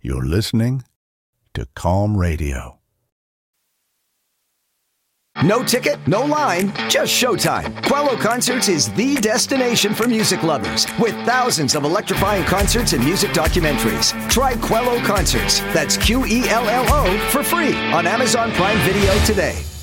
You're listening to Calm Radio. No ticket, no line, just showtime. Quello Concerts is the destination for music lovers with thousands of electrifying concerts and music documentaries. Try Quello Concerts, that's Quello, for free on Amazon Prime Video today.